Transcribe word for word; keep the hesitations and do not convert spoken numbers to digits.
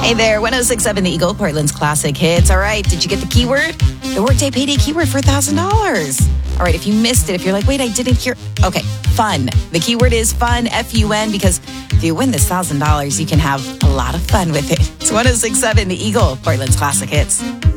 Hey there, one oh six point seven The Eagle, Portland's classic hits. All right, did you get the keyword? The Workday Payday keyword for one thousand dollars. All right, if you missed it, if you're like, wait, I didn't hear. Okay, fun. The keyword is fun, F U N, because if you win this one thousand dollars, you can have a lot of fun with it. It's one oh six point seven The Eagle, Portland's classic hits.